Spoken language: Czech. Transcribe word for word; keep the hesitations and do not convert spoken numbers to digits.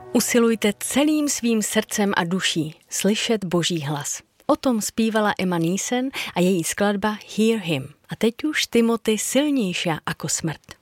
Usilujte celým svým srdcem a duší slyšet Boží hlas. O tom zpívala Emma Neeson a její skladba Hear Him. A teď už Timothy silnější jako smrt.